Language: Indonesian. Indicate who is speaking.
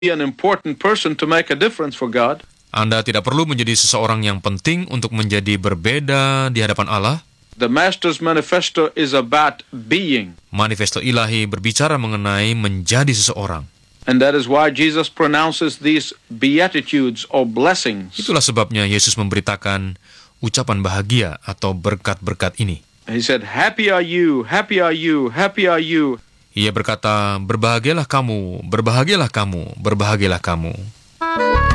Speaker 1: be an important person to make a difference for God.
Speaker 2: Anda tidak perlu menjadi seseorang yang penting untuk menjadi berbeda di hadapan Allah.
Speaker 1: The Master's Manifesto is about being.
Speaker 2: Manifesto ilahi berbicara mengenai menjadi seseorang.
Speaker 1: And that is why Jesus pronounces these beatitudes or blessings.
Speaker 2: Itulah sebabnya Yesus memberitakan ucapan bahagia atau berkat-berkat ini.
Speaker 1: He said, happy are you, happy are you, happy are you.
Speaker 2: Ia berkata, berbahagialah kamu, berbahagialah kamu, berbahagialah kamu.